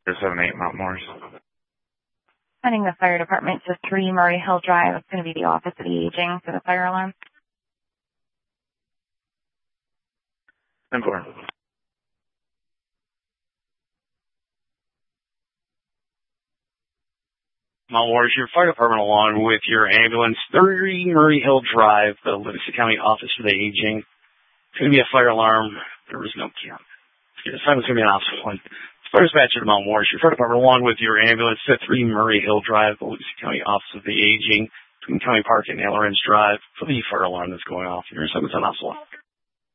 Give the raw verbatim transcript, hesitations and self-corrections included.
zero seven eight Mount Morris. Sending the fire department to three Murray Hill Drive. It's going to be the Office of the Aging for the fire alarm. ten four. Mount Morris, your fire department along with your ambulance, three Murray Hill Drive, the Livingston County Office for the Aging. It's going to be a fire alarm. There was no count. This time it's going to be an optional one. Fire dispatcher to Mount Morris, your fire department along with your ambulance to three Murray Hill Drive, the Livingston County Office of the Aging, between County Park and Ailerons Drive for the fire alarm that's going off. Your assignment's on optional.